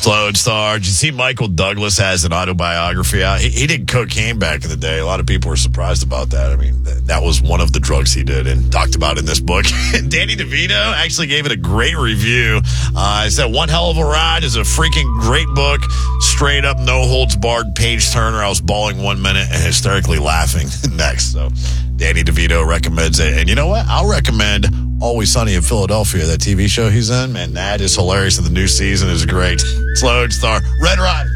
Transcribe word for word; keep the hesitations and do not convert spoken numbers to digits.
Lodestar. Did you see Michael Douglas has an autobiography out? He, he did cocaine back in the day. A lot of people were surprised about that. I mean, th- that was one of the drugs he did and talked about in this book. Danny DeVito actually gave it a great review. Uh, he said, one hell of a ride is a freaking great book. Straight up, no holds barred page turner. I was bawling one minute and hysterically laughing next. So Danny DeVito recommends it. And you know what? I'll recommend Always Sunny in Philadelphia, that T V show he's in. Man, that is hilarious. And the new season is great. It's Lodestar. Red Rod.